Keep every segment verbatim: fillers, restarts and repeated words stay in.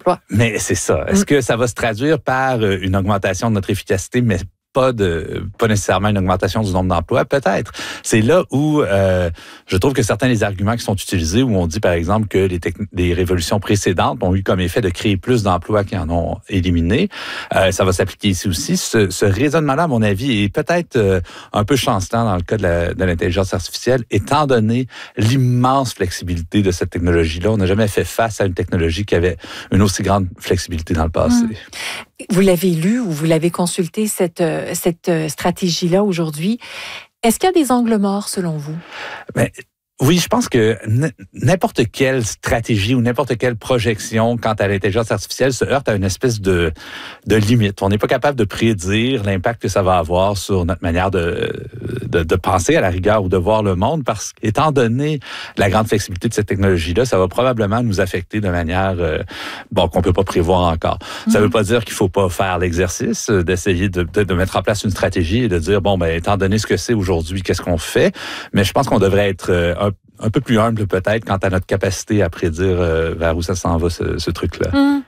d'emplois. Mais c'est ça. Est-ce mmh. que ça va se traduire par une augmentation de notre efficacité, mais pas de pas nécessairement une augmentation du nombre d'emplois, peut-être. C'est là où euh, je trouve que certains des arguments qui sont utilisés, où on dit par exemple que les, techn- les révolutions précédentes ont eu comme effet de créer plus d'emplois qui en ont éliminé. Euh, ça va s'appliquer ici aussi. Ce, ce raisonnement-là, à mon avis, est peut-être euh, un peu chancelant dans le cas de, la, de l'intelligence artificielle, étant donné l'immense flexibilité de cette technologie-là. On n'a jamais fait face à une technologie qui avait une aussi grande flexibilité dans le passé. Mmh. Vous l'avez lu ou vous l'avez consulté, cette, cette stratégie-là aujourd'hui. Est-ce qu'il y a des angles morts selon vous? Ben, oui, je pense que n- n'importe quelle stratégie ou n'importe quelle projection quant à l'intelligence artificielle se heurte à une espèce de, de limite. On n'est pas capable de prédire l'impact que ça va avoir sur notre manière de, de, de penser à la rigueur ou de voir le monde parce qu'étant donné la grande flexibilité de cette technologie-là, ça va probablement nous affecter de manière euh, bon, qu'on peut pas prévoir encore. Mm-hmm. Ça veut pas dire qu'il faut pas faire l'exercice, d'essayer de, de, de mettre en place une stratégie et de dire, bon, ben étant donné ce que c'est aujourd'hui, qu'est-ce qu'on fait? Mais je pense qu'on devrait être euh, un un peu plus humble peut-être quant à notre capacité à prédire euh, vers où ça s'en va, ce, ce truc-là. Hum.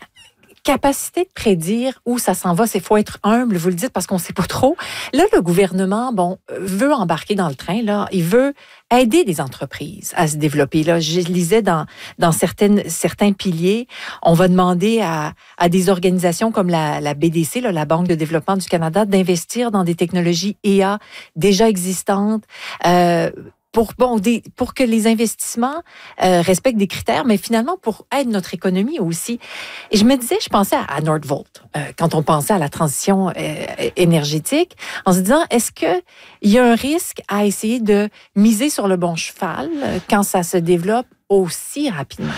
Capacité de prédire où ça s'en va, c'est faut être humble, vous le dites, parce qu'on ne sait pas trop. Là, le gouvernement, bon, veut embarquer dans le train, là, il veut aider les entreprises à se développer. Là, je lisais dans, dans certaines, certains piliers, on va demander à, à des organisations comme la, la B D C, là, la Banque de développement du Canada, d'investir dans des technologies I A déjà existantes, euh, Pour, bon, des, pour que les investissements euh, respectent des critères, mais finalement pour aider notre économie aussi. Et je me disais, je pensais à, à Nordvolt, euh, quand on pensait à la transition euh, énergétique, en se disant, est-ce qu'il y a un risque à essayer de miser sur le bon cheval euh, quand ça se développe aussi rapidement?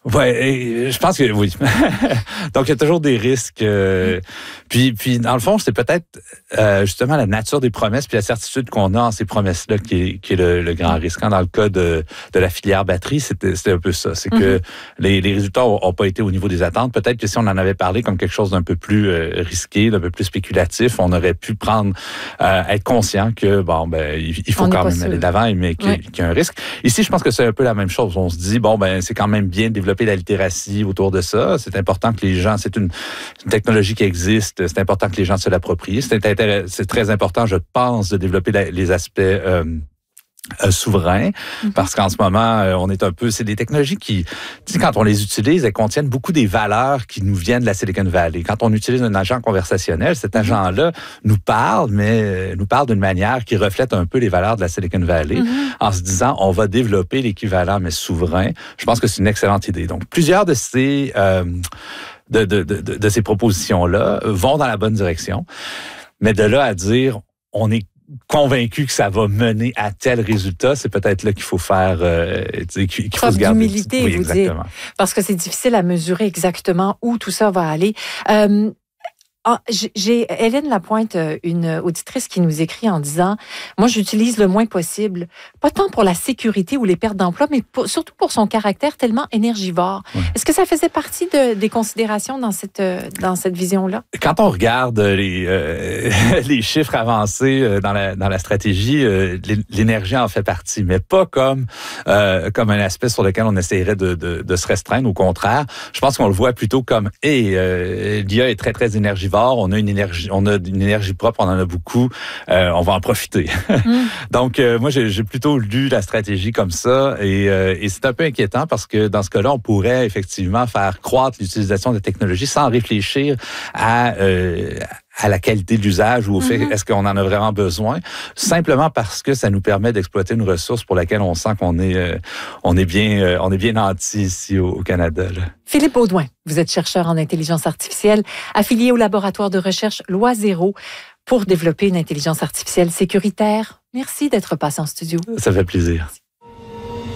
Ouais, je pense que oui. Donc il y a toujours des risques. Euh, puis, puis dans le fond, c'est peut-être euh, justement la nature des promesses puis la certitude qu'on a en ces promesses-là qui est, qui est le, le grand risque. Dans le cas de, de la filière batterie, c'était, c'était un peu ça. C'est mm-hmm. que les, les résultats n'ont pas été au niveau des attentes. Peut-être que si on en avait parlé comme quelque chose d'un peu plus euh, risqué, d'un peu plus spéculatif, on aurait pu prendre, euh, être conscient que bon ben il, il faut on quand même sûr. aller de l'avant, mais qu'il, oui. qu'il y a un risque. Ici, je pense que c'est un peu la même chose. On se dit bon ben c'est quand même bien de développer la littératie autour de ça. C'est important que les gens, c'est une, une technologie qui existe, c'est important que les gens se l'approprient. C'est, intéress- c'est très important, je pense, de développer la, les aspects euh, euh, souverains, mm-hmm. parce qu'en ce moment, euh, on est un peu, c'est des technologies qui, tu sais, quand on les utilise, elles contiennent beaucoup des valeurs qui nous viennent de la Silicon Valley. Quand on utilise un agent conversationnel, cet mm-hmm. agent-là nous parle, mais euh, nous parle d'une manière qui reflète un peu les valeurs de la Silicon Valley, mm-hmm. en se disant, on va développer l'équivalent, mais souverain. Je pense que c'est une excellente idée. Donc, plusieurs de ces, euh, de, de, de, de, de ces propositions-là vont dans la bonne direction, mais de là à dire, on est convaincu que ça va mener à tel résultat, c'est peut-être là qu'il faut faire, euh, qu'il, qu'il faut se garder. D'humilité, oui, vous dites. Parce que c'est difficile à mesurer exactement où tout ça va aller. Euh, Ah, j'ai Hélène Lapointe, une auditrice qui nous écrit en disant « Moi, j'utilise le moins possible, pas tant pour la sécurité ou les pertes d'emploi, mais pour, surtout pour son caractère tellement énergivore. Ouais. » Est-ce que ça faisait partie de, des considérations dans cette, dans cette vision-là? Quand on regarde les, euh, les chiffres avancés dans la, dans la stratégie, euh, l'énergie en fait partie, mais pas comme, euh, comme un aspect sur lequel on essaierait de, de, de se restreindre. Au contraire, je pense qu'on le voit plutôt comme « Hey, euh, l'I A est très, très énergivore. On a une énergie, on a une énergie propre, on en a beaucoup, euh, on va en profiter. Mm. Donc, euh, moi, j'ai, j'ai plutôt lu la stratégie comme ça et, euh, et c'est un peu inquiétant parce que dans ce cas-là, on pourrait effectivement faire croître l'utilisation de technologies sans réfléchir à, euh, à la qualité de l'usage ou au fait, mm-hmm. est-ce qu'on en a vraiment besoin, simplement parce que ça nous permet d'exploiter une ressource pour laquelle on sent qu'on est, euh, on est bien, euh, on est bien nantis ici au, au Canada. Là. Philippe Baudouin, vous êtes chercheur en intelligence artificielle, affilié au laboratoire de recherche Loi Zéro pour développer une intelligence artificielle sécuritaire. Merci d'être passé en studio. Ça fait plaisir. Merci.